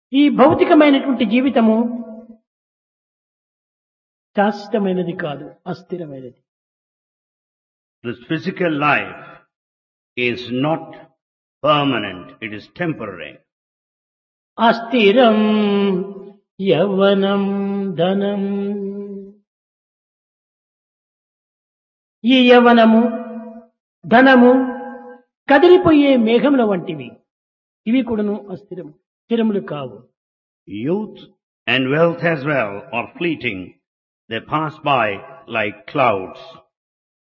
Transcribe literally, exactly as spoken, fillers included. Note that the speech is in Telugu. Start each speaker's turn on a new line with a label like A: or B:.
A: ఈ భౌతికమైనటువంటి జీవితము శాశ్వతమైనది కాదు, అస్థిరమైనది.
B: This physical life is not permanent, it is temporary.
A: అస్థిరం యవ్వనం ధనం. ఈ యవ్వనము ధనము కదిలిపోయే మేఘముల వంటివి. ఇవి కూడాను అస్థిరం, స్థిరములు కావు.
B: Youth and wealth as well are fleeting. They pass by like clouds.